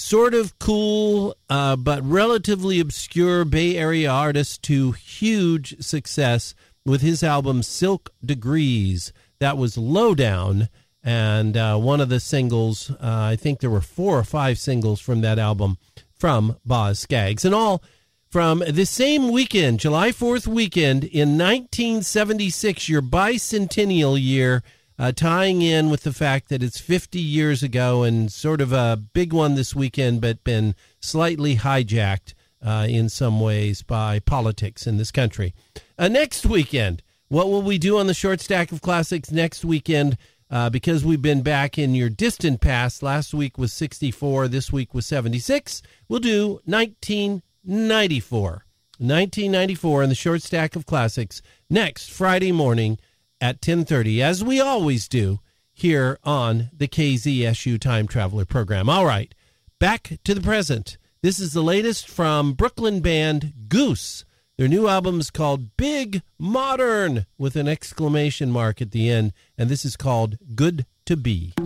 sort of cool but relatively obscure Bay Area artist to huge success with his album Silk Degrees. That was Lowdown, and one of the singles, I think there were 4 or 5 singles from that album from Boz Scaggs. And all from the same weekend, July 4th weekend in 1976, your bicentennial year, tying in with the fact that it's 50 years ago and sort of a big one this weekend, but been slightly hijacked in some ways by politics in this country. Next weekend, what will we do on the Short Stack of Classics next weekend? Because we've been back in your distant past. Last week was 64. This week was 76. We'll do 1994. 1994 in the Short Stack of Classics next Friday morning at 10:30, as we always do here on the KZSU Time Traveler program. All right, back to the present. This is the latest from Brooklyn band Goose. Their new album is called Big Modern with an exclamation mark at the end, and this is called Good to Be.